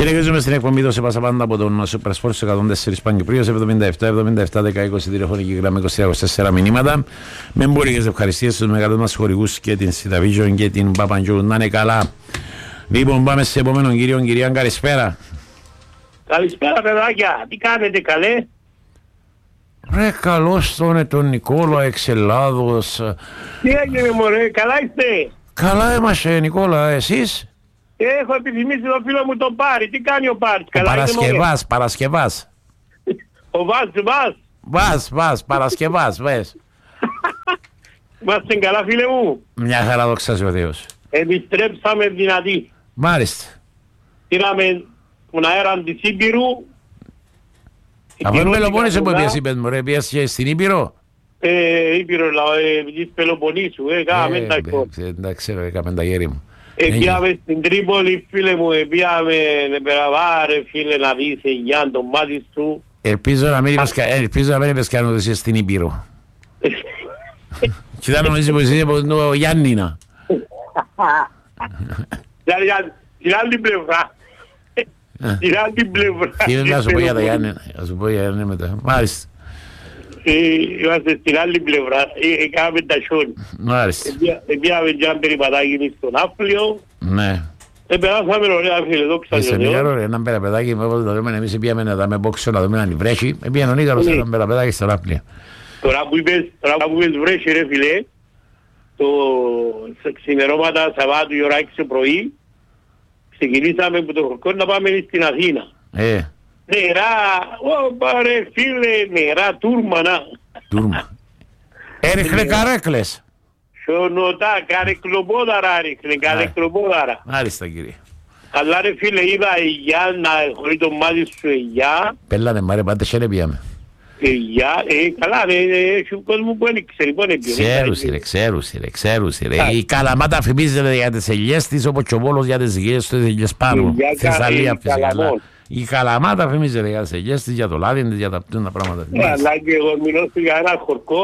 Συνεχίζουμε στην εκπομπή του σε πάσα πάντα από τον Super Sports 104 Παγκυπρίου 77-77-10-20 τηλεφωνική γραμμή 24 μηνύματα. Με εμπορικές ευχαριστίες στους μεγάλους μας χορηγούς και την Cityvision και την Παπαντζού. Να είναι καλά. Λοιπόν, πάμε σε επόμενον κύριο. Κυρία, καλησπέρα. Καλησπέρα παιδάκια, τι κάνετε καλέ? Ρε καλώς τον Νικόλα εξ Ελλάδος. Τι έγινε μωρέ, καλά είστε? Καλά είμαστε Νικόλα, εσείς? Έχω επιθυμήσει τον φίλο μου τον Πάρη, τι κάνει ο Πάρης, καλά Παρασκευάς, Παρασκευάς. Ο Βάς. Παρασκευάς, βες. Είμαστε καλά φίλε μου. Μια χαρά δόξα ο Θεός. Επιστρέψαμε δυνατοί. Μάλιστα. Πήραμε τον αέρα της Ήπειρου. Από την Πελοπόννησο που είπες μωρέ, πήγες στην Ήπειρο. Ήπειρο της Πελοποννήσου, κάμε τα εικόνα. Δεν ξέρω, έκαμε τα γέρι μου. Πήγαμε στην Τρίπολη φίλε μου, πήγαμε περαβάρε φίλε να δεις Γιάνν τον μάτι του. Ελπίζω να μην είπες καν ότι είσαι στην Ήπειρο. Και θα νομίζεις πως είσαι από το Γιάννηνα. Στην άλλη πλευρά. Στην άλλη πλευρά. Τι να σου πω για τα Γιάννηνα. Θα σου πω για Γιάννηνα μετά. Μάλιστα. Είμαστε στην άλλη πλευρά. Κάμε τα σιόνι. Μάλιστα. Πήγαμε και ένα περιπατάκι στον Άφλιο. Ναι. Περάσαμε ωραία φίλε, δόξα τω Θεώ. Έναν περαπεδάκι με όποτε το λέμε, εμείς πήγαμε να δάμε μπόξο, να δούμε αν βρέχει. Πήγαν ο Νίκαρος έναν περαπεδάκι στον Άφλιο. Τώρα που είπες βρέχει ρε φίλε, το ξημερώματα Σαββάτου η ώρα 6 το πρωί, ξεκινήσαμε από το Χορκό να πάμε στην Αθήνα. Νερά, ρε φίλε, νερά τούρμανα. Τούρμα. Έριχνε καρέκλες. Σιωνοτά, καρεκλοπόδαρα ρίχνε, καρεκλοπόδαρα. Μάλιστα κύριε. Αλλά ρε φίλε, είδα η Γιάννα, χωρίς το μάτι σου η Γιά. Πέλανε μάρε, πάτε σε πήγαμε. Η Γιά, καλά ρε, έχει κόσμο που δεν ξέρει, πού είναι πιο. Ξέρουσι ρε. Η Καλαμάτα φημίζεται για τις ελιές της, όπως και ο Βόλος για τις ελιές του, τις ελιές πάνω. Θεσσαλία φυσικά. Η Καλαμάτα φημίζεται για τις ελιές της, για το λάδι της, για τα πράγματα. Αλλά και εγώ μιλώ για ένα χορκό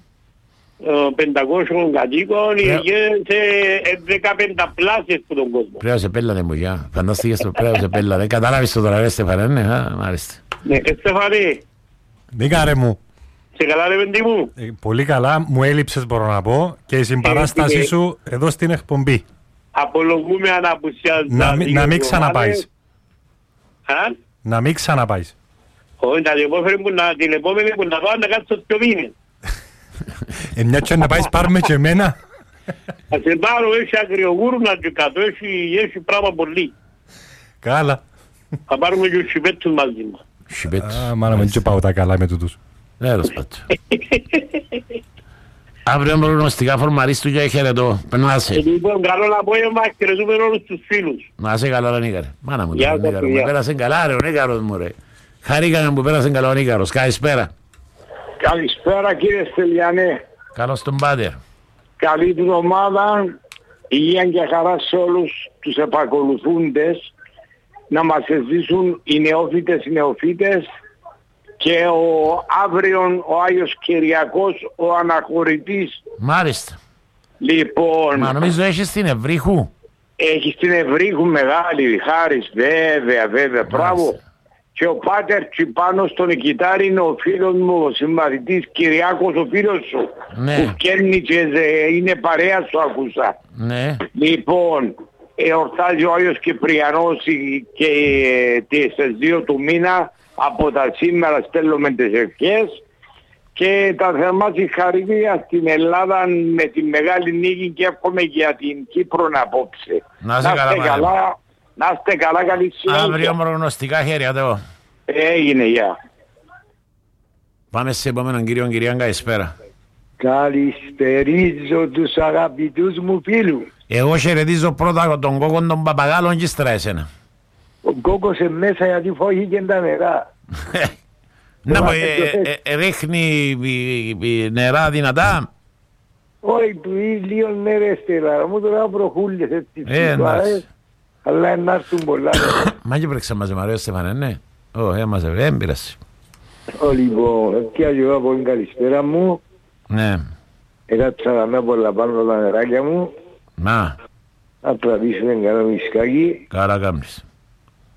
500 κατοίκων, σε 15 πλάσιες που τον κόσμο. Πρέπει να σε πέλανε μου, για. Φανταστήκες το πρέπει να σε πέλανε. Κατάλαβες το τώρα, ρε Στεφανέ, ναι, μάλιστα. Ναι, Στεφανέ. Νίκα ρε μου. Σε καλά ρε παιδί μου. Πολύ καλά, μου έλειψες μπορώ να πω και η συμπαράστασή σου εδώ στην εκπομπή. Απολογούμε αν απουσιάζει. Να μην ξαναπάεις. Να μην ξαναπάεις. Όχι, την επόμενη που να πάω να κάτσω πιο μήνες. Μια και να πάεις πάρουμε και εμένα. Θα σε πάρω, έχει αγριογούρνα και κάτω, έχει πράγμα πολύ. Καλά. Θα πάρουμε και τους σιπέτους μαζί μας. Σιπέτους. Μάνα μου, και πάω τα καλά με τούτους. Ναι, ρωσπάτω. Αύριο προγνωστικά φορμαρίστου και χαιρετώ. Περνάσαι. Λοιπόν, καλό απόγευμα, χαιρετούμε όλους τους φίλους. Να είσαι καλά, Νίκαρε. Μάνα μου, Νίκαρο. Μου πέρασε καλά, ρε, ο Νίκαρος μου, ρε. Χαρήκαμε που πέρασε καλά ο Νίκαρος. Καλησπέρα. Καλησπέρα κύριε Στελιανέ. Καλώς τον πάτερ. Καλή την ομάδα, υγεία και χαρά σε όλους τους επακολουθούντες, να μας ζήσουν οι νεόφυτες, οι νεοφύτες και αύριον ο Άγιος Κυριακός, ο αναχωρητής. Μάλιστα. Λοιπόν... Μα νομίζω έχεις την Ευρύχου. Έχεις την Ευρύχου μεγάλη, χάρης, βέβαια, μπράβο. Και ο Πάτερ Τσιπάνος στον Νικητάρη είναι ο φίλος μου, ο συμπαθητής Κυριάκος, ο φίλος σου. Ναι. Που φκένει και είναι παρέα σου, ακούσα. Ναι. Λοιπόν, εορτάζει ο Άγιος Κυπριανός και στις 2 του μήνα, από τα σήμερα στέλνουμε τις ευχές και τα θερμά συγχαρητήρια στην Ελλάδα με τη μεγάλη νίκη και εύχομαι για την Κύπρο απόψε. Να είστε καλά. Να είστε καλά, καλή συνέχεια. Αύριο προγνωστικά χέρια τεώ. Έγινε, γεια. Πάμε σε επόμενον κύριο, κυρία, καλησπέρα. Καλησπερίζω τους αγαπητούς μου φίλους. Εγώ χαιρετίζω πρώτα τον Κόκκον των Παπαγάλων και ύστερα εσένα. Ο Κόκκος είναι μέσα γιατί φόγηκε τα νερά. Να πω, ρίχνει νερά δυνατά. Όχι, του λίγο μέρες τώρα, μου τώρα προχούλες έτσι. Αλλά να έρθουν πολλά. Μα και πρέπει να μας Στεφανέ, ναι. Δεν πειράσει. Λοιπόν, και εγώ από την καλησπέρα μου. Ναι. Έκατσα να με απολαμβάνω τα νεράκια μου. Να τραβήσουμε κανένα μισκάκι. Καλά κάνεις.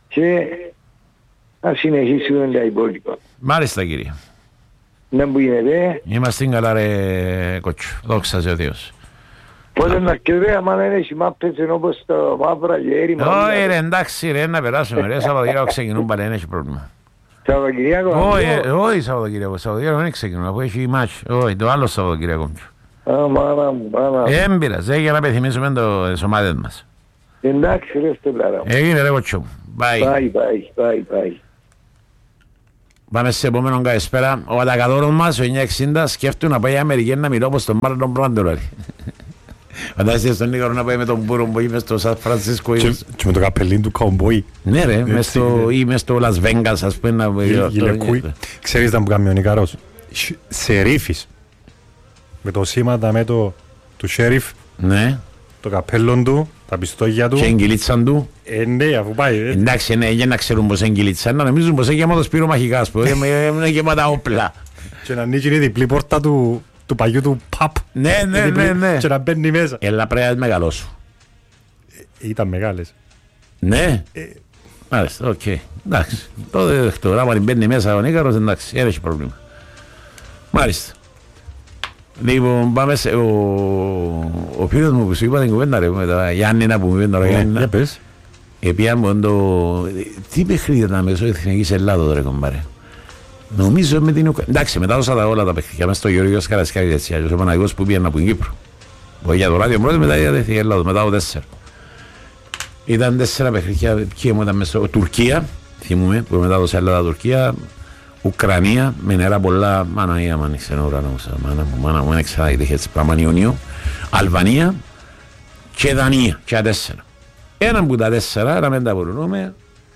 και να συνεχίσουμε τα υπόλοιπα. Μάλιστα κύριε. Να που γίνεται. Είμαστε καλά ρε κότσο. Δόξα σε ο Θεός. Πότε να κρυβεί άμα δεν έχει μάπες όπως τα μαύρα και έρημα. Όχι ρε εντάξει ρε να περάσουμε ρε. Σαββατοκύριακο ξεκινούν πάλι δεν έχει πρόβλημα. Σαββατοκύριακο. Όχι Σαββατοκύριακο. Σαββατοκύριακο δεν ξεκινούν αφού έχει μάτσο. Όχι το άλλο Σαββατοκύριακο. Μάνα μου. Εν πειράζει για να πεθυμίσουμε τις ομάδες μας. Εντάξει ρε Στελάρα μου. Έγινε ρε κότσο. Bye. Πάμε σε επόμενο καλησπέρα. Ο Ατακαδόρος μας, ο 960, σκέφτομαι να πάει η Αμερική να μιλώ όπως τον Μάρλον Μπράντο. Φαντάζεστε στον Νίκαρο να πάει με τον Μπουρομποή μες στο Σαν Φρανσίσκο. Και με το καπελίν του Καουμπόι. Ναι ρε, ή μες στο Λας Βέγκας ας πούμε. Ξέρεις να μου κάνει ο Νίκαρος. Σερίφης. Με το σήματα με το του Σέριφ. Ναι. Το καπέλον του, τα πιστόγια του. Και εγκυλίτσαν του. Ναι, αφού πάει. Εντάξει, ναι, για να ξέρουν πως εγκυλίτσαν. Να νομίζουν πως έχει γεμάτο Σπύρο Μαχικάς. Είναι γεμάτα όπλα. Και να ανοίγει η διπλή πόρτα του παγιού του παπ. Ναι. Και να μπαίνει μέσα. Έλα πρέπει να μεγαλώσου. Ήταν μεγάλες. Ναι. Μάλιστα, οκ. Εντάξει. Τότε δεχτώ. Άμα την μπαίνει μέσα ο Νίκαρος, εντάξει, δεν έχει πρόβλημα. Μάλιστα. Λοιπόν, πάμε σε... Ο φίλος μου που σου είπα την κουβέντα ρε, με τα Γιάννηνα που μου είπαν τώρα Γιάννηνα. Για πες. Επιάμουν το... Τι παιχνίδι ήταν μέσω Εθνικής Ελλάδος ρε κομπάρε. Νομίζω με την Ουκρανία. Εντάξει, μετάδωσα τα όλα τα παιχνίδια μέσα στο Γεωργιός Καρασκάκης έτσι. Και ο Παναγιώτης που πήγαινε από την Κύπρο. Όχι για το ράδιο πρώτος, μετά για την Εθνική Ελλάδος, μετά το 4. Ήταν 4 παιχνίδια, ποιοι μου ήταν μέσα στο... Τουρκία, θυμούμε, που μετάδοσε Ελλάδα-Τουρκία. Ουκρανία, με νερά πολλά, μάνα ή άμα ανοίξε ένα ουρανό, μάνα μου, δεν ξέρω, είχε έτσι πράγμα Ιουνίου, Αλβανία και Δανία, και τα 4. Ένα από τα 4, να μην τα μπορούμε,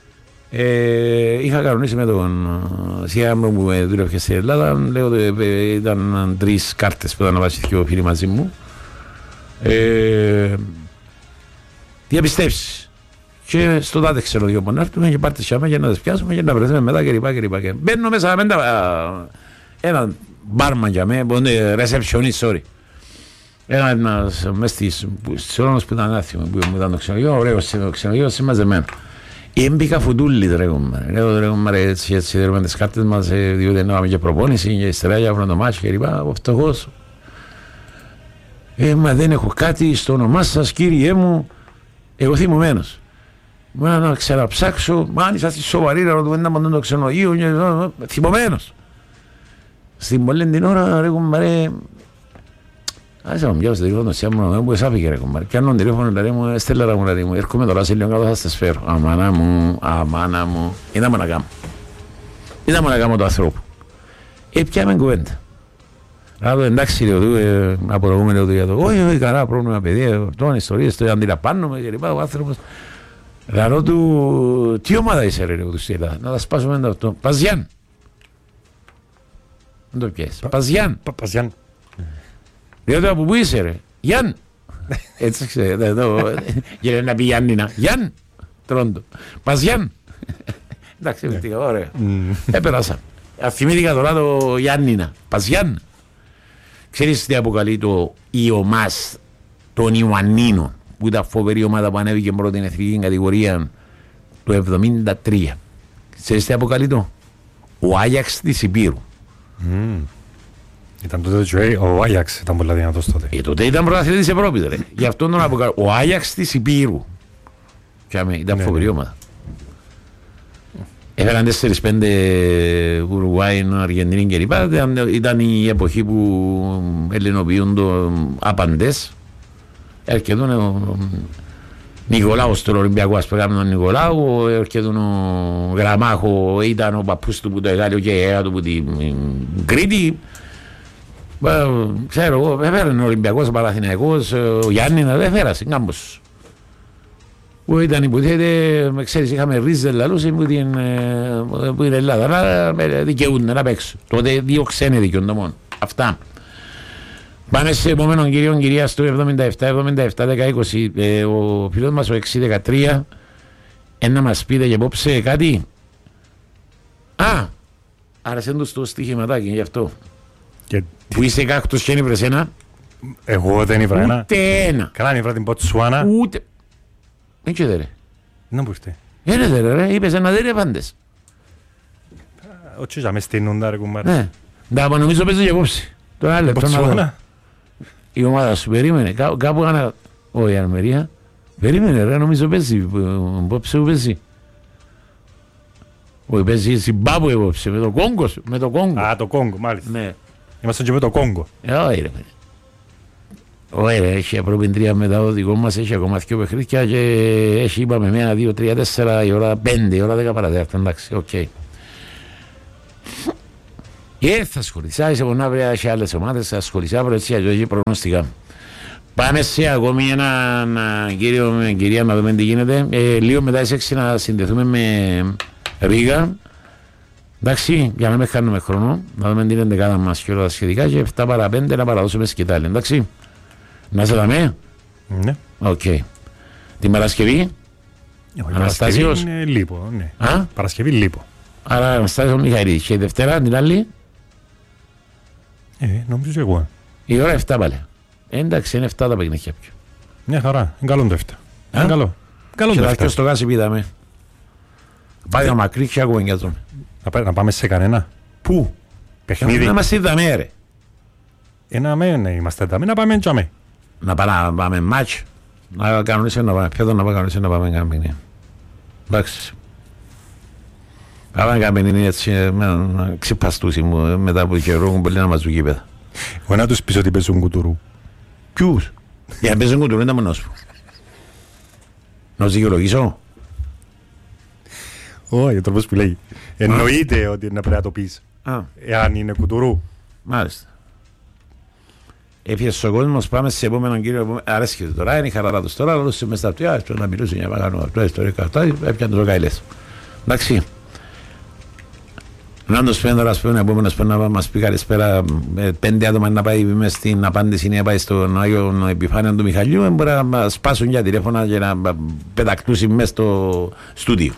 είχα κανονίσει με τον Σιάμρο που με δούλευε στην Ελλάδα, λέω ότι ήταν 3 κάρτες που ήταν να βάσει ο φίλοι μαζί μου. Διαπιστεύσεις. Και στο τάδε ξέρω δύο πονάρτουμε και πάρτε σιάμα για να τις πιάσουμε και να βρεθούμε μετά κλπ. Μπαίνω μέσα με ένα μπάρμαν για μένα, που είναι receptionist, sorry. Ένας μες στις ώρες που ήταν άθιμο, που ήταν το ξενογείο, ωραίος ξενογείο, συμμαζεμένο. Έμπηκα φουτούλι τρέχουμε. Έτσι δέρουμε τις κάρτες μας, διότι εννοάμε και προπόνηση και υστερά για το μάτσο κλπ. Φτωχός. Μα δεν έχω κάτι στο όνομά σας κύριέ μου, εγώ θυμωμένος. Να ξαναψάξω, μα αν είσαστε σοβαροί να ρωτούμε να μαντούν το ξενοδοχείο, θυμωμένος. Στην πολλή την ώρα ρε κουμπάρε, άρχισα να μου πιάσω το τηλέφωνο σιά μου, να μου εσάφηκε ρε κουμπάρε. Πιάνω τηλέφωνο λαρέ μου, στέλνε μου λαρέ μου, έρχομαι τώρα σε λίγο κάτω θα σας φέρω. Αμάνα μου, είδαμε να κάνω το ανθρώπου. Πιάμε κουβέντα. Ράδω εντάξει λέω του, απορροφούμε λέω του για το, όχι καλά πρόβλημα παιδιά, τώρα ιστορίες, το αντιλαμβάνομαι και λοιπά, ο άνθρωπος. Ραρώ του, τι ομάδα είσαι ρε του στήλα, να τα σπάσουμε αυτό. Παζιάν. Δεν το πιέσεις. Παζιάν. Παζιάν. Λέω από πού είσαι ρε. Γιάν. Έτσι ξέρετε, γύρω να πει Γιάννηνα. Γιάν. Τρόντο. Παζιάν. Εντάξει, ωραία. Έπερασα. Θυμήθηκα τώρα το Γιάννηνα. Παζιάν. Ξέρεις τι αποκαλεί το Ιωμάς των Ιωαννίνων, που ήταν φοβερή ομάδα που ανέβηκε πρώτη στην εθνική κατηγορία το 1973. Ξέρεις τι αποκαλεί το? Ο Άγιαξ της Υπήρου. Ήταν τότε ο Άγιαξ, ήταν πολύ δυνατός τότε. Τότε ήταν πρωταθλητής της Ευρώπης ρε. Γι' αυτό τον αποκαλεί ο Άγιαξ της Υπήρου. Ήταν φοβερή ομάδα. Έφεραν 4-5 Ουρουάι, Αργεντινή κλπ. Ήταν η εποχή που ελληνοποιούν το απαντές. Έρχεται ο Νικολάου στον Ολυμπιακό, ας πούμε, τον Νικολάου. Έρχεται ο Γραμμάχο, ήταν ο παππούς του που το εγάλιο και η αία του που την Κρήτη. Ξέρω εγώ, έφεραν ο Ολυμπιακός, ο Παναθηναϊκός, ο Γιάννηνα, δεν έφερασε κάμπος. Που ήταν υποτίθεται, ξέρεις, είχαμε ρίζες λαλούς που είναι Ελλάδα, να δικαιούνται να παίξουν. Τότε 2 ξένοι δικαιούνται μόνο. Αυτά. Πάμε σε επόμενο κύριο κυρία στο 77-17-10-20. Ο φίλος μας ο 6-13 να μας πείτε και απόψε κάτι. Άρεσε τους το στοιχηματάκι γι' αυτό. Που είσαι κάκτος και νύβρες ένα. Εγώ δεν νύβρα ένα. Ούτε ένα. Καλά νύβρα την Ποτσουάνα. Ούτε. Δεν ξέρετε ρε. Να που είστε. Γίνεται ρε, είπες να δει ρε πάντες. Όχι, θα με στείνουν τα ρε κουμπάρες. Ναι, να νομίζω παίζει και απόψη. Τώρα άλλο λεπτό να δω. Η ομάδα σου περίμενε, κάπου έκανα, όχι η Αλμερία, περίμενε ρε, νομίζω παίζει, απόψε που παίζει. Όχι, παίζει η Ζιμπάμπουε απόψε, με το Κόγκο. Α, το Κόγκο, μάλιστα. Ναι. Είμαστε και με το Κόγκο. Όχι ρε. Όχι ρε, έχει προπεντρία μετά το δικό μας, έχει ακόμα 2 παιχνίδια και έχει είπαμε 1, 2, 3, 4, η ώρα 5, η ώρα 10 παρατέταρτο, εντάξει, οκ. Θα ασχοληθείς, είσαι πονά βρέα σε άλλες ομάδες, θα ασχοληθείς, προετσία και προγνωστικά. Πάμε σε ακόμη έναν κύριο με κυρία να δούμε τι γίνεται. Λίγο μετά τις 6 να συνδεθούμε με Ρίγα. Εντάξει, για να μην χάνουμε χρόνο, να δούμε την εντεκάδα μας και όλα τα σχετικά και 7 παρα 5 να παραδώσουμε σκητάλη, εντάξει. Να σε δαμε. Ναι. Οκ. Την Παρασκευή. Αναστάσιος. Είναι λίπο, ναι. Α? Παρασκευή λίπο. Άρα Αναστάσιος Μιχαηλίδης. Και η Δευτέρα την άλλη. Νομίζω εγώ. Η ώρα 7 πάλι. Εντάξει, είναι 7 τα παιχνίδια πια. Μια χαρά. Είναι καλό το 7. Είναι καλό. Καλό και το 7. Και στο γάσι πήδαμε. Πάει να μακρύ και ακόμα εγκατζούμε. Να πάμε σε κανένα. Πού? Παιχνίδι. Να μας είδαμε ρε. Ένα με, ναι, είμαστε δάμε. Να πάμε τζάμε. Να πάμε μάτς. Να κανονίσουμε να πάμε. Ποιο να κανονίσουμε να πάμε καμπινή. Εντάξει. Πάμε καμπινή έτσι να ξεπαστούσει μου μετά από καιρό έχουν πολύ να μας δουν γήπεδα. Εγώ να τους πεις ότι παίζουν κουτουρού. Ποιους? Για να παίζουν κουτουρού είναι μονός μου. Να τους δικαιολογήσω. Όχι, ο τρόπος που λέει. Εννοείται ότι είναι πρέπει να το πεις. Εάν είναι κουτουρού. Μάλιστα. Έφυγε στον κόσμο, πάμε σε επόμενον κύριο. Αρέσκεται τώρα, είναι η χαρά τους τώρα. Αλλά μες στα αυτιά, πρέπει να μιλούσουν για να κάνουν αυτό, ιστορικά αυτά. Έπιαν τους ροκαίλες. Εντάξει. Να τους πέντε τώρα, ο επόμενος πρέπει να μας πει καλησπέρα. 5 άτομα να πάει μες στην απάντηση, να πάει στον Άγιο Επιφάνειο του Μιχαλιού. Μπορεί να σπάσουν για τηλέφωνα και να πετακτούσουν μέσα στο στούντιο.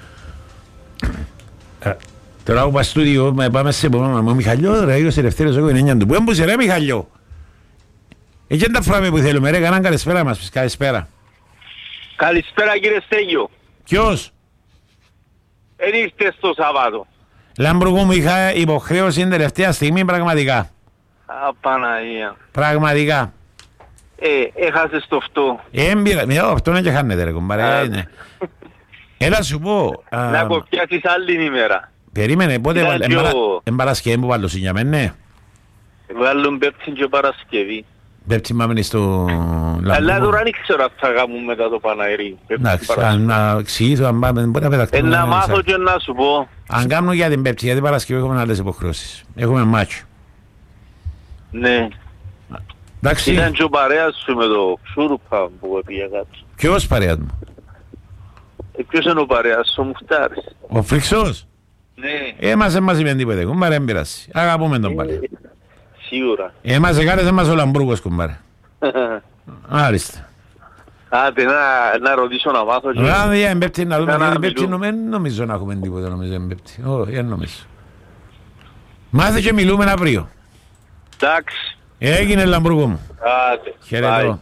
Τώρα που πάει στο στούντιο, πάμε σε επόμενο. Ο Μιχαλιό, ρε, Άγιος Ελευθέριος, εγώ είναι 9 του. Πού έμπουσε ρε Μιχαλιό. Εκεί είναι τα φράμε που θέλουμε ρε, κανέναν καλησπέρα μας πεις, καλησπέρα. Καλησπέρα κύριε Στέγιο. Ποιος? Εν ήρθες το Σαββάτο. Λάμπρογο μου είχα υποχρέωση την τελευταία στιγμή πραγματικά. Απαναγία. Πραγματικά. Έχασες το αυτό. Έμπειρα, αυτό είναι και χάνεται ρε κομπάρε. Έλα σου πω. Να κοπιάσεις άλλη ημέρα. Περίμενε, πότε Παρασκευή που βάλω για ναι. Βάλουν Πέπτη και Παρασκευή. Πέπτη μάμενε στο Λαμπρούγο. Αλλά τώρα δεν ξέρω αν θα κάνουν μετά το Παναερί. Να εξηγήσω αν πάμε, μπορεί να πεταχτούμε. Να μάθω και να σου πω. Αν κάνουμε για την Πέπτη, γιατί Παρασκευή έχουμε άλλες υποχρεώσεις. Έχουμε μάτσο. Ναι. Ήταν και ο παρέας σου με το Ξούρουπα που πήγα κάτω. Ποιος παρέας μου? Ποιος είναι ο παρέας, ο Μουχτάρης. Ο Φριξός? Ναι. Μας είπε τίποτε, κουμπάρε, δεν πειράσει. Αγαπούμε τον πάλι. Σίγουρα. Μας εκάρεσε μας ο Λαμπρούγος, κουμπάρε. Άριστα. Άντε, να ρωτήσω να μάθω. Άρα, για εμπέπτη να δούμε, γιατί εμπέπτη νομίζω να έχουμε τίποτα, νομίζω εμπέπτη. Όχι, δεν νομίζω. Μάθε και μιλούμε αύριο. Εντάξει. Έγινε Λαμπρούγο μου. Άντε. Χαιρετώ.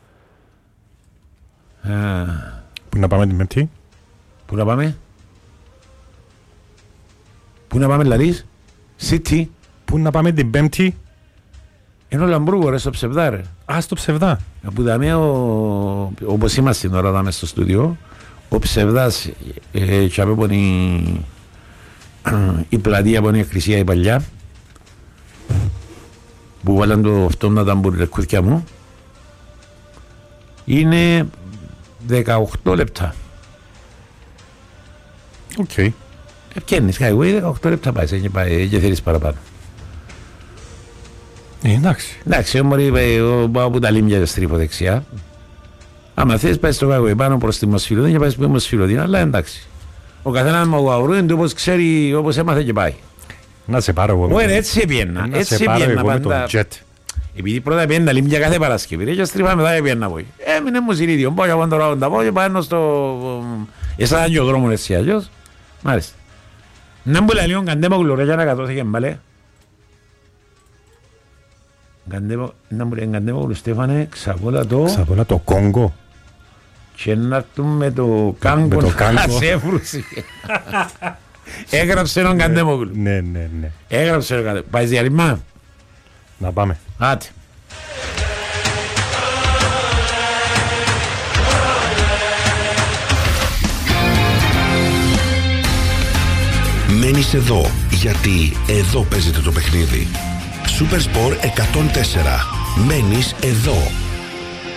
Πού να πάμε την Πέμπτη? Πού να πάμε? Πού να πάμε Λαρίς? City. Πού να πάμε την Πέμπτη? Είναι ο Λαμπρούγο ρε, στο Ψευδά ρε. Α, στο Ψευδά. Που δαμε όπως είμαστε τώρα δάμε στο στούντιο, ο Ψευδάς και από η πλατεία από την εκκλησία η παλιά που βάλαν το αυτόν να τα μπουρλεκούθια μου είναι 18 λεπτά. Οκ. Ευκένεις εγώ 18 λεπτά πάει και θέλεις παραπάνω. Εντάξει. Εντάξει, εγώ πάω από τα λίμια και στρίφω δεξιά. Άμα θες πάει στο κάγο πάνω προς τη Μοσφυλωτή και πάει στο Μοσφυλωτή, αλλά εντάξει. Ο καθένας μου αγορούεται όπως ξέρει, όπως έμαθε και πάει. Να σε πάρω εγώ. Ωραία, έτσι έπιανα. Έτσι έπιανα πάντα. Επειδή πρώτα έπιανα τα λίμια κάθε Παρασκευή και στρίφα μετά έπιανα από εκεί. Έμεινε μου συνήθιο, πάω και από τώρα τα πάω και πάνω στο... Εσάς και ο δρόμος έτσι αλλιώς. Μάλιστα. Να μου λέει λίγο καντέμα γλωρέκια να κατώθηκε μπαλέ. Να μου λέει καντέμα γλου Στέφανε, ξαπόλα το... Ξαπόλα το Κόγκο. και να έρθουν με το κάγκο να σε έβρουσει. Έγραψε έναν Καντέμογλου. Ναι. Έγραψε έναν Καντέμογλου. Πάει διαρρημά. Να πάμε. Άτε. Μένεις εδώ, γιατί εδώ παίζεται το παιχνίδι. Super Sport 104. Μένεις εδώ.